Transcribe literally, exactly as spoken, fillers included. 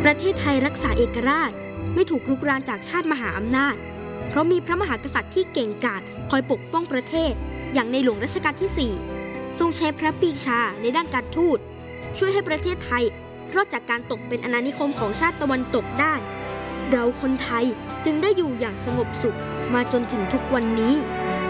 ประเทศไทยรักษาเอกราชไม่ถูกรุกรานจากชาติมหาอำนาจเพราะมีพระมหากษัตริย์ที่เก่งกาจคอยปกป้องประเทศอย่างในหลวงรัชกาลที่สี่ทรงใช้พระปรีชาในด้านการทูตช่วยให้ประเทศไทยรอดจากการตกเป็นอาณานิคมของชาติตะวันตกได้เราคนไทยจึงได้อยู่อย่างสงบสุขมาจนถึงทุกวันนี้